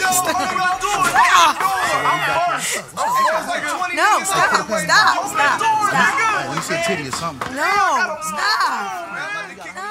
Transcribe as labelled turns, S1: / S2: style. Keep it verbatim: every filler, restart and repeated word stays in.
S1: No, stop, stop, stop, stop.
S2: You said titty or something.
S1: No, stop.